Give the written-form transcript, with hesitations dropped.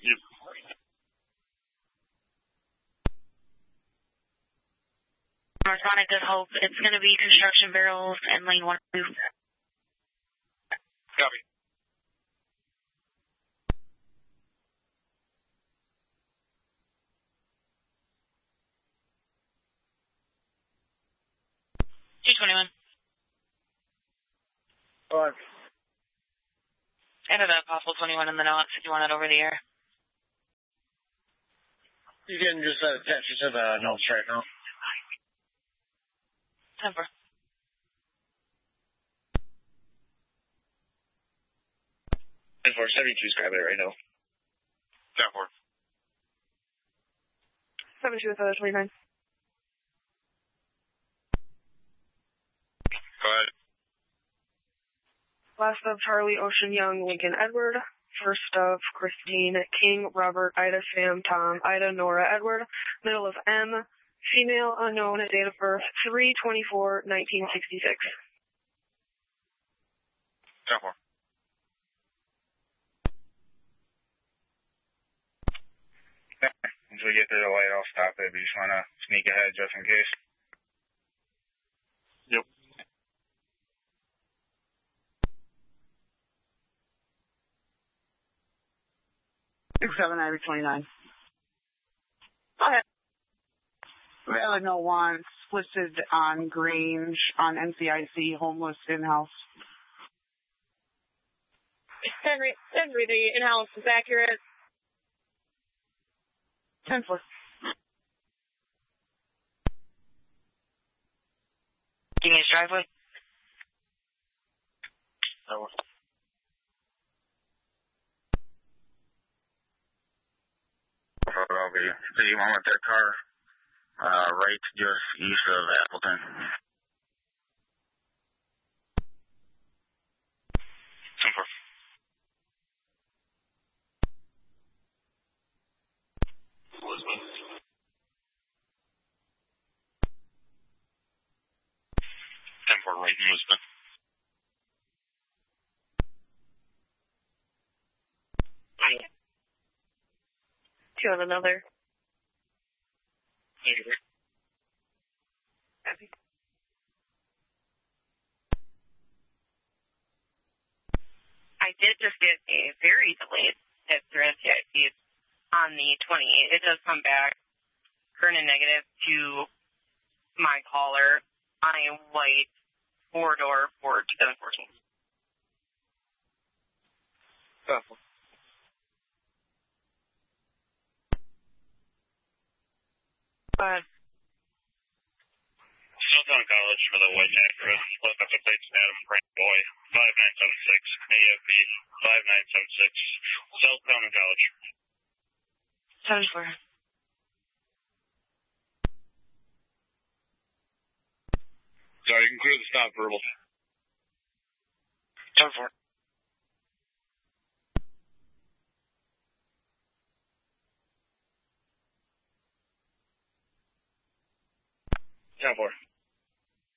Yep. Masonic Good Hope. It's going to be construction barrels and lane 1 2. Copy. $221. All right. Added a possible 21 in the notes if you want it over the air. You can just attach it to the notes right now. 10-4. 72 Skylight right now. 10-4. 72 with 29. Go ahead. Last of Charlie, Ocean, Young, Lincoln, Edward. First of Christine, King, Robert, Ida, Sam, Tom, Ida, Nora, Edward. Middle of M, female, unknown, date of birth, 3/24/1966. 10-4. Once we get to the light, I'll stop it. We just want to sneak ahead just in case. Yep. Seven Ivy 29. Go ahead. Valid no wants listed on Grange on NCIC, homeless in-house. Henry, the in-house is accurate. 10-4. Genius driveway. No. So you want that car right just east of Appleton. 10-4. Elizabeth. 10-4 right in Elizabeth. Do you want another? Thank you. Happy. I did just get a very delayed hit through NCIC on the 28th. It does come back current and negative to my caller on a white 4-door Ford 2014. Possible. Snowtown College for the white Acura. Look up the plates, Adam Frank Boy, 5976, AFP 5976, Southtown College. 74. Sorry, you can clear the stop verbal. 10-4. Yeah, 4.